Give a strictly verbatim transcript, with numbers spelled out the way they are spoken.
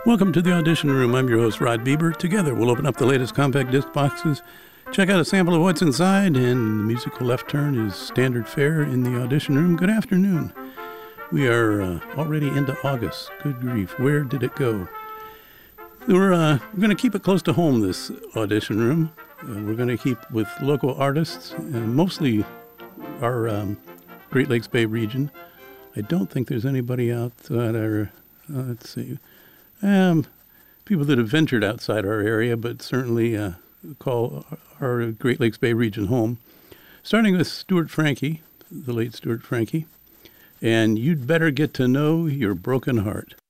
Welcome to the Audition Room. I'm your host, Rod Bieber. Together, we'll open up the latest compact disc boxes, check out a sample of what's inside, and the musical left turn is standard fare in the Audition Room. Good afternoon. We are uh, already into August. Good grief, where did it go? We're, uh, we're going to keep it close to home, this Audition Room. Uh, we're going to keep with local artists, and mostly our um, Great Lakes Bay region. I don't think there's anybody outside our, uh, let's see, um, people that have ventured outside our area, but certainly uh, call our Great Lakes Bay region home. Starting with Stuart Frankie, the late Stuart Frankie, and You'd Better Get to Know Your Broken Heart.